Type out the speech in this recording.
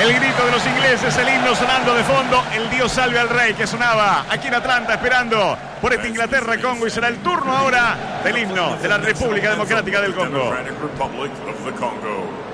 El grito de los ingleses, el himno sonando de fondo, el Dios salve al rey que sonaba aquí en Atlanta esperando por esta Inglaterra-Congo, y será el turno ahora del himno de la República Democrática del Congo.